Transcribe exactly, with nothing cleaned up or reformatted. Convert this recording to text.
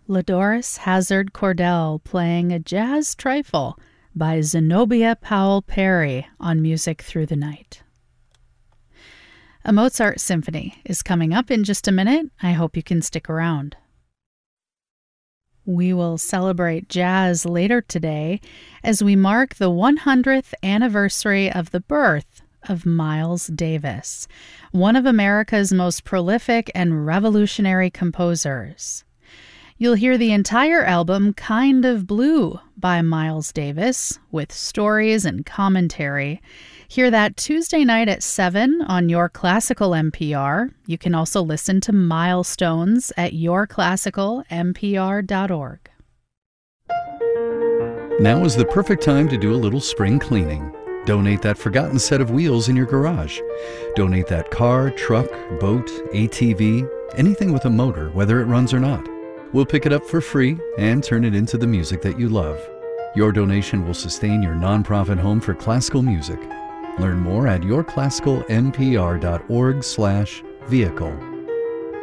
Ladoris Hazard Cordell playing a jazz trifle by Zenobia Powell Perry on Music Through the Night. A Mozart symphony is coming up in just a minute. I hope you can stick around. We will celebrate jazz later today as we mark the one hundredth anniversary of the birth of Miles Davis, one of America's most prolific and revolutionary composers. You'll hear the entire album Kind of Blue by Miles Davis, with stories and commentary. Hear that Tuesday night at seven on Your Classical N P R. You can also listen to Milestones at your classical n p r dot org. Now is the perfect time to do a little spring cleaning. Donate that forgotten set of wheels in your garage. Donate that car, truck, boat, A T V, anything with a motor, whether it runs or not. We'll pick it up for free and turn it into the music that you love. Your donation will sustain your nonprofit home for classical music. Learn more at your classical n p r dot org slash vehicle.